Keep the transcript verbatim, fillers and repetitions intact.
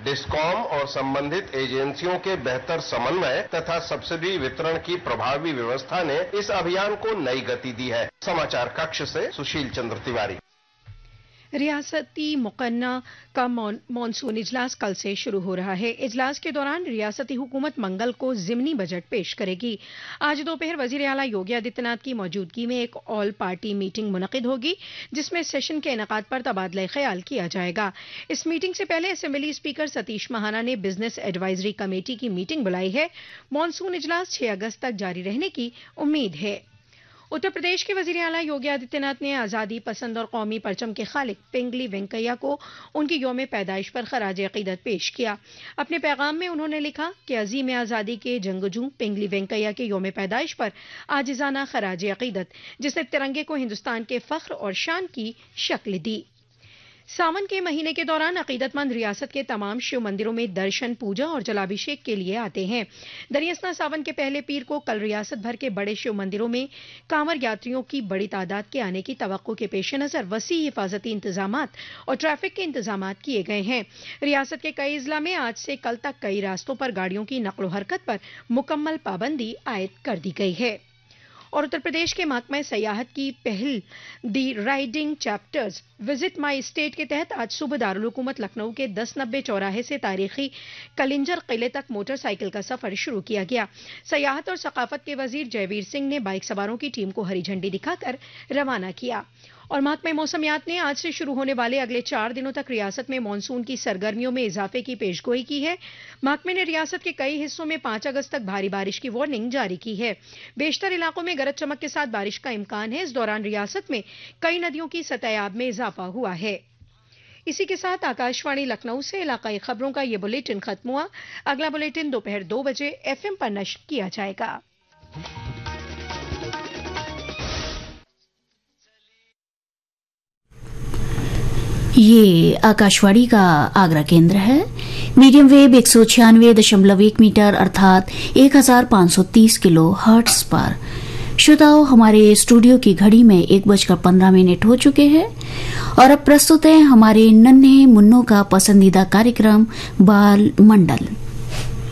Discom और संबंधित एजेंसियों के बेहतर समन्वय तथा सब्सिडी वितरण की प्रभावी व्यवस्था ने इस अभियान को नई गति दी है। समाचार कक्ष से सुशील चंद्र तिवारी। रियासती मुकन्ना का मॉनसून इजलास कल से शुरू हो रहा है। इजलास के दौरान रियासती हुकूमत मंगल को जिमनी बजट पेश करेगी। आज दोपहर वजीर आला योगी आदित्यनाथ की मौजूदगी में एक ऑल पार्टी मीटिंग मुनक़िद होगी, जिसमें सेशन के इनेकाद पर तबादला ख्याल किया जाएगा। इस मीटिंग से पहले असेंबली स्पीकर सतीश महाना ने बिजनेस एडवाइजरी कमेटी की मीटिंग बुलाई है। मॉनसून इजलास छह अगस्त तक जारी रहने की उम्मीद है। उत्तर प्रदेश के वजीर आला योगी आदित्यनाथ ने आज़ादी पसंद और कौमी परचम के खालिक पिंगली वेंकैया को उनकी यौम पैदाइश पर खराज अकीदत पेश किया। अपने पैगाम में उन्होंने लिखा कि अजीम आज़ादी के जंगजू पिंगली वेंकैया के यौम पैदाइश पर आजिजाना खराज अकीदत, जिसने तिरंगे को हिंदुस्तान के फख्र और शान की शक्ल दी। सावन के महीने के दौरान अकीदतमंद रियासत के तमाम शिव मंदिरों में दर्शन, पूजा और जलाभिषेक के लिए आते हैं। दरियासना सावन के पहले पीर को कल रियासत भर के बड़े शिव मंदिरों में कांवर यात्रियों की बड़ी तादाद के आने की तवक्को के पेश नजर वसी हिफाजती इंतजामात और ट्रैफिक के इंतजामात किए गए हैं। रियासत के कई जिला में आज से कल तक कई रास्तों पर गाड़ियों की नक्लो हरकत पर मुकम्मल पाबंदी आयद कर दी गई है। और उत्तर प्रदेश के महकमा सयाहत की पहल दी riding chapters visit my state के तहत आज सुबह दारुल हुकूमत लखनऊ के दस नब्बे चौराहे से तारीखी कलिंजर किले तक मोटरसाइकिल का सफर शुरू किया गया। सयाहत और सकाफत के वजीर जयवीर सिंह ने बाइक सवारों की टीम को हरी झंडी दिखाकर रवाना किया। और महकमा मौसमियात ने आज से शुरू होने वाले अगले चार दिनों तक रियासत में मानसून की सरगर्मियों में इजाफे की पेशगोई की है। महकमे ने रियासत के कई हिस्सों में पांच अगस्त तक भारी बारिश की वार्निंग जारी की है। बेशतर इलाकों में गरज चमक के साथ बारिश का इम्कान है। इस दौरान रियासत में कई नदियों की सतह में इजाफा हुआ है। इसी के साथ आकाशवाणी लखनऊ से इलाकाई खबरों का ये बुलेटिन खत्म हुआ। अगला बुलेटिन दोपहर दो बजे एफएम पर नश्र किया जाएगा। ये आकाशवाणी का आगरा केंद्र है। मीडियम वेव एक सौ छियानवे दशमलव एक मीटर अर्थात एक हजार पांच सौ तीस किलो हर्ट्ज पर। श्रोताओं, हमारे स्टूडियो की घड़ी में एक बजकर पंद्रह मिनट हो चुके हैं और अब प्रस्तुत है हमारे नन्हे मुन्नों का पसंदीदा कार्यक्रम बाल मंडल।